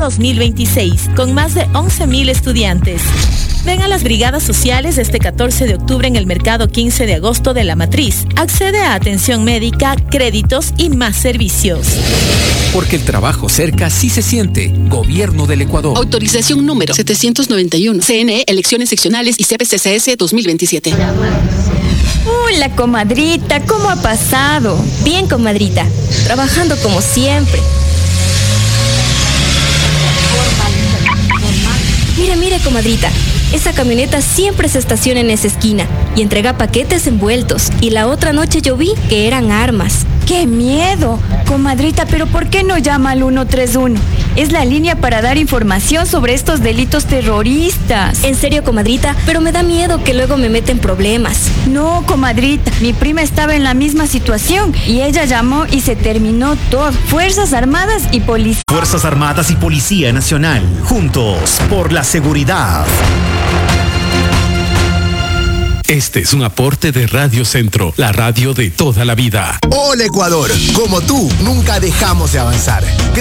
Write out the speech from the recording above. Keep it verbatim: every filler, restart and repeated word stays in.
dos mil veintiséis, con más de once mil estudiantes. Ven a las brigadas sociales este catorce de octubre en el Mercado quince de agosto de La Matriz. Accede a atención médica, créditos y más servicios. Porque el trabajo cerca sí se siente. Gobierno del Ecuador. Autorización número setecientos noventa y uno. C N E, elecciones seccionales y C P C C S dos mil veintisiete. Hola, comadrita, ¿cómo ha pasado? Bien, comadrita, trabajando como siempre. Mire, mire, comadrita, esa camioneta siempre se estaciona en esa esquina y entrega paquetes envueltos. Y la otra noche yo vi que eran armas. ¡Qué miedo! Comadrita, ¿pero por qué no llama al uno tres uno? Es la línea para dar información sobre estos delitos terroristas. En serio, comadrita, pero me da miedo que luego me meten problemas. No, comadrita, mi prima estaba en la misma situación y ella llamó y se terminó todo. Fuerzas Armadas y Policía. Fuerzas Armadas y Policía Nacional, juntos por la seguridad. Este es un aporte de Radio Centro, la radio de toda la vida. Hola Ecuador, como tú, nunca dejamos de avanzar.